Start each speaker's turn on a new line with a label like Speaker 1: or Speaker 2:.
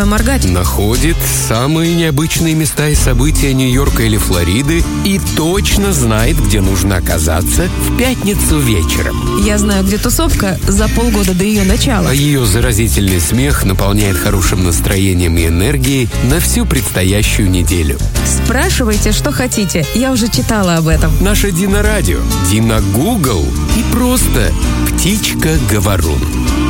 Speaker 1: переставая моргать.
Speaker 2: Находит самые необычные места и события Нью-Йорка или Флориды и точно знает, где нужно оказаться в пятницу вечером.
Speaker 1: Я знаю, где тусовка за полгода до ее начала.
Speaker 2: А ее заразительный смех наполняет хорошим настроением и энергией на всю предстоящую неделю.
Speaker 1: Спрашивайте, что хотите. Я уже читала об этом.
Speaker 2: Наша Дина Радио, Дина Гугл и просто Птичка-говорун.